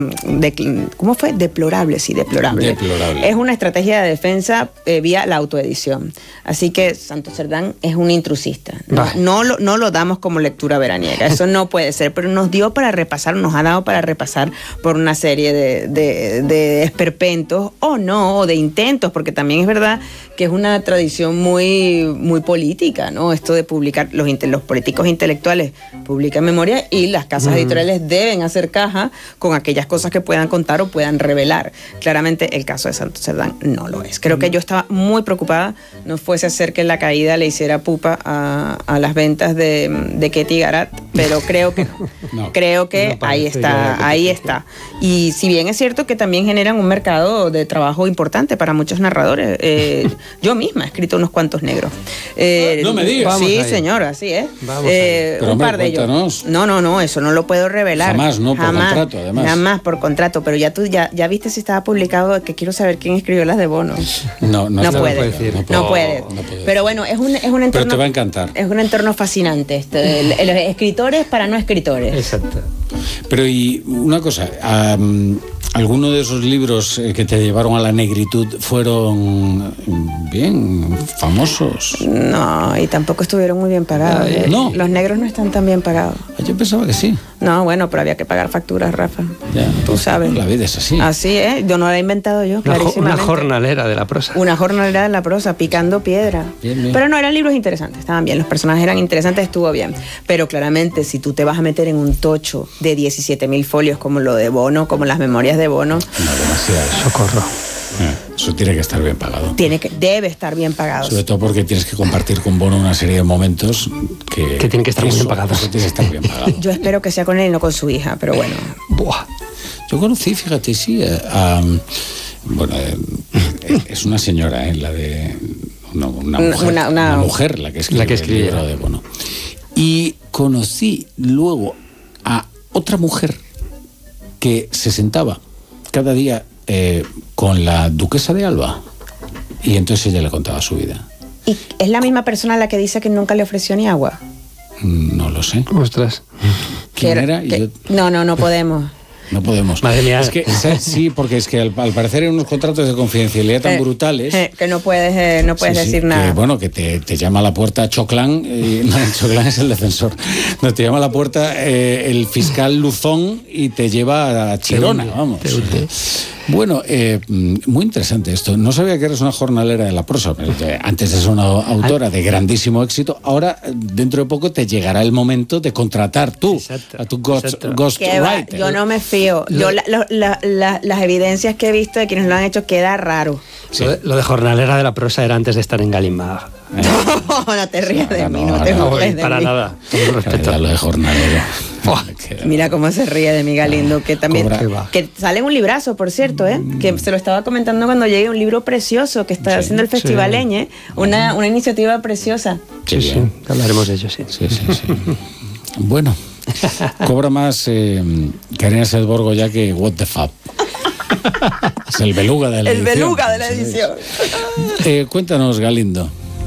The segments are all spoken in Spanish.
¿cómo fue? Deplorable. Es una estrategia de defensa vía la autoedición. Así que Santos Cerdán es un intrusista. No lo damos como lectura veraniega. Eso no puede ser, pero nos ha dado para repasar por una serie de esperpentos o de intentos, porque también es verdad que es una tradición muy, muy política, ¿no? Esto de publicar, los políticos intelectuales publican memoria y las casas editoriales deben hacer caja con aquellas cosas que puedan contar o puedan revelar. Claramente el caso de Santos Cerdán no lo es. Creo que yo estaba muy preocupada, no fuese a ser que la caída le hiciera pupa a las ventas de Ketty Garat, pero creo que ahí está. Y si bien es cierto que también generan un mercado de trabajo importante para muchos narradores, yo misma he escrito unos cuantos negros. No me digas. Sí, señora, así es. Pero un par de ellos. No, eso no lo puedo revelar. Jamás, por contrato, además. Jamás por contrato, pero ya viste si estaba publicado, que quiero saber quién escribió las de Bono. No puede. Pero bueno, es un entorno. Pero te va a encantar. Es un entorno fascinante, los escritores para no escritores. Exacto. Pero y una cosa, ¿alguno de esos libros que te llevaron a la negritud fueron bien famosos? No, y tampoco estuvieron muy bien pagados. No. Los negros no están tan bien pagados. Yo pensaba que sí. No, bueno, pero había que pagar facturas, Rafa. Ya, tú sabes. La vida es así. Así es, yo no la he inventado yo, clarísimamente. Una jornalera de la prosa. Una jornalera de la prosa, picando piedra. Bien. Pero no, eran libros interesantes, estaban bien, los personajes eran interesantes, estuvo bien. Pero claramente, si tú te vas a meter en un tocho de 17.000 folios como lo de Bono, como las memorias de Bono... No, demasiado. Socorro. Eso tiene que estar bien pagado. Debe estar bien pagado. Sobre todo porque tienes que compartir con Bono una serie de momentos que tienen que estar muy bien pagados. Eso tiene que estar bien pagado. Yo espero que sea con él y no con su hija, pero bueno. Buah. Yo conocí, fíjate, sí, es una señora, la de... una mujer la que escribe el libro de Bono. Y conocí luego a otra mujer que se sentaba cada día con la duquesa de Alba y entonces ella le contaba su vida. ¿Y es la misma persona a la que dice que nunca le ofreció ni agua? No lo sé. Ostras. ¿Quién era? No podemos. No podemos. Madre mía. Es que, sí, porque es que al parecer hay unos contratos de confidencialidad tan brutales que no puedes decir nada. Que te llama a la puerta Choclán, Choclán es el defensor. No, te llama a la puerta el fiscal Luzón y te lleva a Chirona, vamos. Bueno, muy interesante esto. No sabía que eres una jornalera de la prosa. Antes eres una autora de grandísimo éxito. Ahora, dentro de poco, te llegará el momento de contratar tú a tu ghostwriter. Yo no me fío. Yo las evidencias que he visto de quienes lo han hecho queda raro. Sí. Lo de jornalera de la prosa era antes de estar en Galimag. No te rías de mí, no te rías de para mí. Nada. Con respeto. Lo de jornalero. Mira cómo se ríe de mi Galindo, que también que sale en un librazo, por cierto, que se lo estaba comentando cuando llegue, un libro precioso que está haciendo el Festival Eñe, una iniciativa preciosa. Sí, hablaremos de ello, sí. Bueno, cobra más Karina Sedborgo ya que What the Fuck. Es el beluga de la edición. El beluga de la edición. Cuéntanos, Galindo.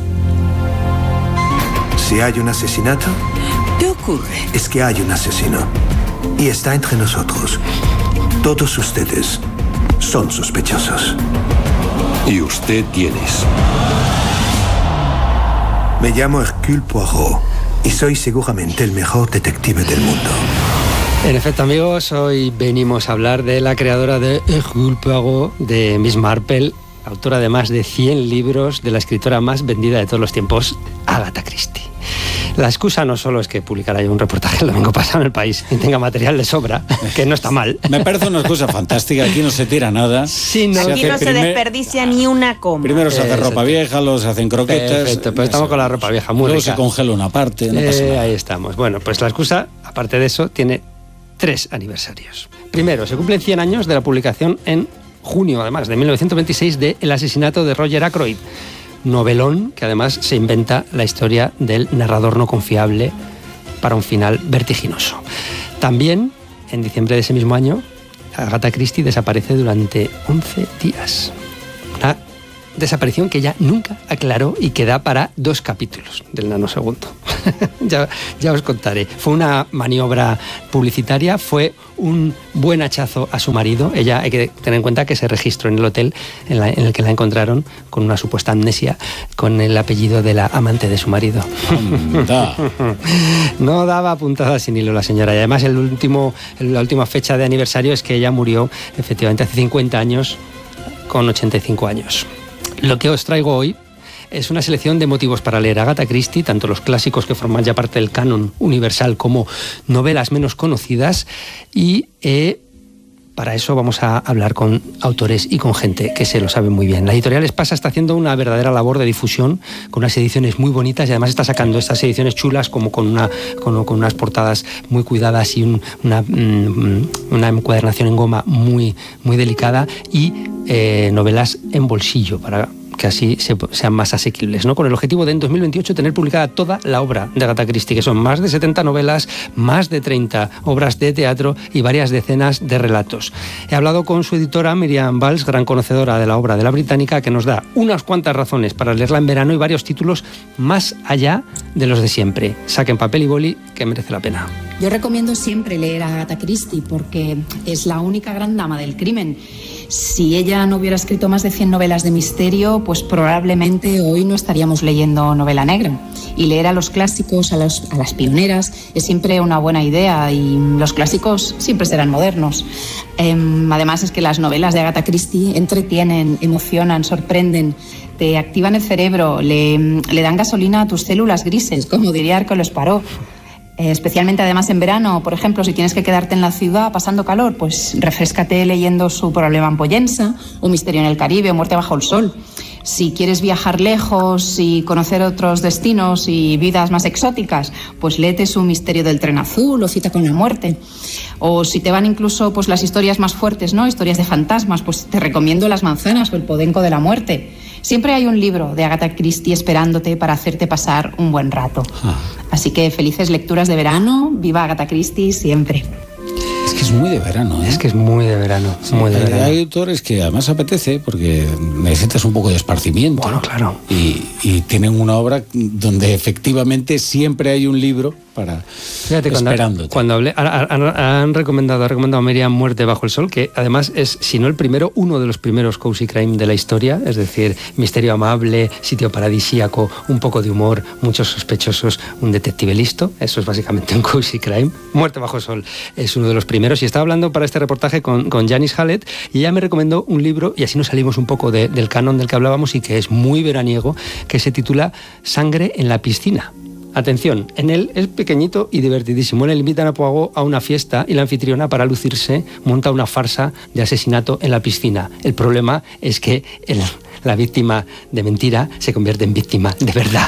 Si hay un asesinato, ¿qué ocurre? Es que hay un asesino y está entre nosotros. Todos ustedes son sospechosos. ¿Y usted quién es? Me llamo Hercule Poirot y soy seguramente el mejor detective del mundo. En efecto, amigos, hoy venimos a hablar de la creadora de Hercule Poirot, de Miss Marple, autora de más de 100 libros, de la escritora más vendida de todos los tiempos, Agatha Christie. La excusa no solo es que publicara yo un reportaje el domingo pasado en El País y tenga material de sobra, que no está mal. Me parece una excusa fantástica, aquí no se tira nada. Sí, aquí no se desperdicia ni una coma. Primero se hace ropa vieja, luego se hacen croquetas. Perfecto, pero estamos con la ropa vieja, muy luego rica. Se congela una parte, no pasa nada. Ahí estamos. Bueno, pues la excusa, aparte de eso, tiene 3 aniversarios. Primero, se cumplen 100 años de la publicación en junio, además, de 1926, de El asesinato de Roger Ackroyd. Novelón que además se inventa la historia del narrador no confiable para un final vertiginoso. También, en diciembre de ese mismo año, Agatha Christie desaparece durante 11 días. Una desaparición que ella nunca aclaró y que da para 2 capítulos del nanosegundo. ya os contaré. Fue una maniobra publicitaria, fue un buen hachazo a su marido. Ella, hay que tener en cuenta que se registró en el hotel en el que la encontraron con una supuesta amnesia, con el apellido de la amante de su marido. No daba puntadas sin hilo la señora. Y además la última fecha de aniversario es que ella murió efectivamente hace 50 años, con 85 años. Lo que os traigo hoy es una selección de motivos para leer a Agatha Christie, tanto los clásicos que forman ya parte del canon universal como novelas menos conocidas, y para eso vamos a hablar con autores y con gente que se lo sabe muy bien. La editorial Espasa está haciendo una verdadera labor de difusión con unas ediciones muy bonitas y además está sacando estas ediciones chulas como con unas portadas muy cuidadas y una encuadernación en goma muy, muy delicada y novelas en bolsillo para que así sean más asequibles, ¿no? Con el objetivo de en 2028 tener publicada toda la obra de Agatha Christie, que son más de 70 novelas, más de 30 obras de teatro y varias decenas de relatos. He hablado con su editora Miriam Valls, gran conocedora de la obra de la británica, que nos da unas cuantas razones para leerla en verano y varios títulos más allá de los de siempre. Saquen papel y boli, que merece la pena. Yo recomiendo siempre leer a Agatha Christie porque es la única gran dama del crimen. Si ella no hubiera escrito más de 100 novelas de misterio, pues probablemente hoy no estaríamos leyendo novela negra. Y leer a los clásicos, a las pioneras, es siempre una buena idea y los clásicos siempre serán modernos. Además es que las novelas de Agatha Christie entretienen, emocionan, sorprenden, te activan el cerebro, le dan gasolina a tus células grises, como diría Hércules Poirot. Especialmente además en verano, por ejemplo, si tienes que quedarte en la ciudad pasando calor, pues refréscate leyendo Su problema en Pollensa, Un misterio en el Caribe o Muerte bajo el sol. Si quieres viajar lejos y conocer otros destinos y vidas más exóticas, pues léete Su misterio del tren azul o Cita con la muerte. O si te van incluso pues las historias más fuertes, ¿no? Historias de fantasmas, pues te recomiendo Las manzanas o El podenco de la muerte. Siempre hay un libro de Agatha Christie esperándote para hacerte pasar un buen rato. Así que felices lecturas de verano, viva Agatha Christie siempre. Es que es muy de verano, ¿eh? Es que es muy de verano. Sí, muy de verano. Hay autores que además apetece porque necesitas un poco de esparcimiento. Bueno, claro. Y tienen una obra donde efectivamente siempre hay un libro para Fíjate, esperándote. Cuando hablé, ha recomendado a Miriam Muerte bajo el sol, que además es, si no el primero, uno de los primeros cozy crime de la historia, es decir, misterio amable, sitio paradisíaco, un poco de humor, muchos sospechosos, un detective listo. Eso es básicamente un cozy crime. Muerte bajo el sol es uno de los primeros, y estaba hablando para este reportaje con Janice Hallett, y ella me recomendó un libro, y así nos salimos un poco del canon del que hablábamos y que es muy veraniego, que se titula Sangre en la piscina. Atención, en él es pequeñito y divertidísimo. En él invitan a Poirot a una fiesta y la anfitriona, para lucirse, monta una farsa de asesinato en la piscina. El problema es que la víctima de mentira se convierte en víctima de verdad.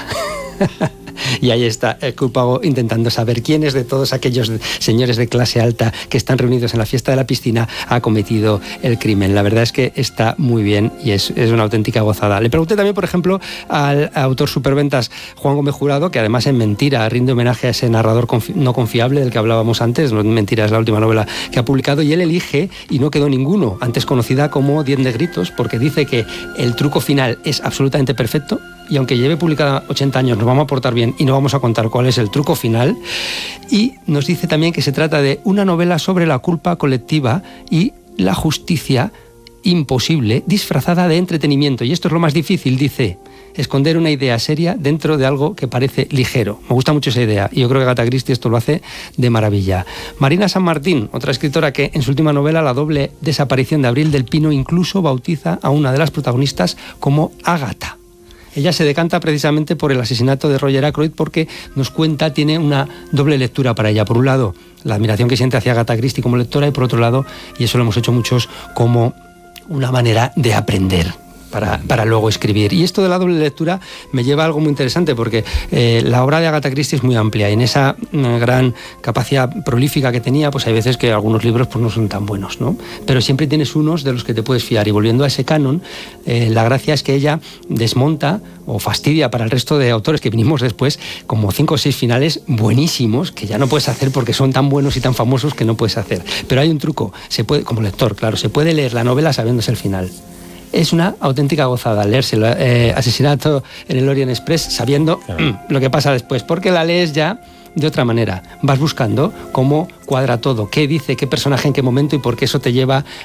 Y ahí está el Poirot intentando saber quiénes de todos aquellos señores de clase alta que están reunidos en la fiesta de la piscina ha cometido el crimen. La verdad es que está muy bien y es una auténtica gozada. Le pregunté también, por ejemplo, al autor superventas Juan Gómez Jurado, que además en Mentira rinde homenaje a ese narrador no confiable del que hablábamos antes. Mentira es la última novela que ha publicado, y él elige, y no quedó ninguno, antes conocida como 10 negritos, porque dice que el truco final es absolutamente perfecto. Y aunque lleve publicada 80 años, nos vamos a portar bien y no vamos a contar cuál es el truco final. Y nos dice también que se trata de una novela sobre la culpa colectiva y la justicia imposible disfrazada de entretenimiento. Y esto es lo más difícil, dice, esconder una idea seria dentro de algo que parece ligero. Me gusta mucho esa idea y yo creo que Agatha Christie esto lo hace de maravilla. Marina San Martín, otra escritora que en su última novela, La doble desaparición de Abril del Pino, incluso bautiza a una de las protagonistas como Agatha. Ella se decanta precisamente por el asesinato de Roger Ackroyd porque nos cuenta, tiene una doble lectura para ella. Por un lado, la admiración que siente hacia Agatha Christie como lectora, y por otro lado, y eso lo hemos hecho muchos, como una manera de aprender para luego escribir. Y esto de la doble lectura me lleva a algo muy interesante, porque la obra de Agatha Christie es muy amplia y en esa gran capacidad prolífica que tenía, pues hay veces que algunos libros pues no son tan buenos, ¿no? Pero siempre tienes unos de los que te puedes fiar. Y volviendo a ese canon, la gracia es que ella desmonta o fastidia para el resto de autores que vinimos después como 5 o 6 finales buenísimos que ya no puedes hacer porque son tan buenos y tan famosos que no puedes hacer. Pero hay un truco, se puede, como lector, claro, se puede leer la novela sabiéndose el final. Es una auténtica gozada leerse Asesinato en el Orient Express sabiendo lo que pasa después, porque la lees ya de otra manera. Vas buscando cómo cuadra todo, qué dice, qué personaje en qué momento, y por qué eso te lleva